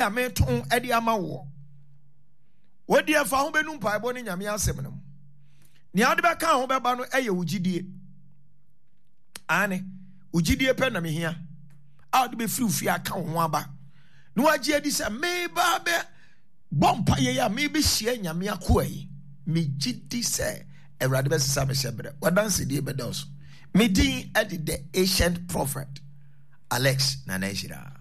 a meton edi ama wo wodi afa ho benum paebo ne nyame asem no ni ade be kan ho beba no eye wugidie ane wugidie pe na mehia a de be frufia aka ho aba no agye adi se me ba be bompa ye ya me be hie nyame akoai me gidi se Ewurade be sesa me shebre wadanse die be dos me din edi the ancient prophet Alex Naneshira.